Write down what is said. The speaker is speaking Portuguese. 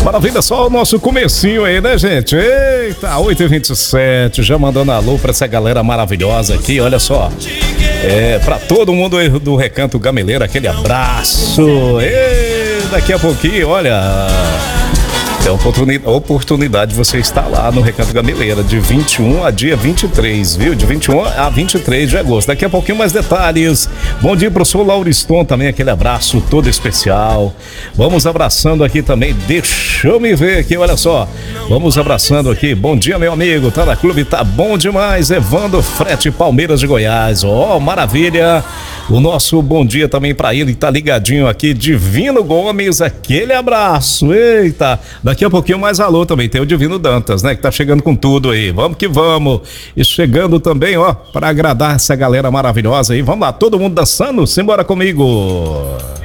Maravilha, só o nosso comecinho aí, né, gente? Eita, 8h27, já mandando alô pra essa galera maravilhosa aqui, olha só. Pra todo mundo aí do Recanto Gameleira, aquele abraço. Daqui a pouquinho, olha, é oportunidade de você estar lá no Recanto Gameleira, de 21 a dia 23, viu? De 21 a 23 de agosto. Daqui a pouquinho mais detalhes. Bom dia, professor Lauriston, também aquele abraço todo especial. Vamos abraçando aqui também, deixa eu me ver aqui, olha só. Vamos abraçando aqui, bom dia, meu amigo, tá na clube, tá bom demais. Evandro Frete, Palmeiras de Goiás, maravilha. O nosso bom dia também pra ele, tá ligadinho aqui, Divino Gomes, aquele abraço, eita. Daqui a pouquinho mais alô também, tem o Divino Dantas, né, que tá chegando com tudo aí, vamos que vamos. E chegando também, para agradar essa galera maravilhosa aí, vamos lá, todo mundo dançando, simbora comigo.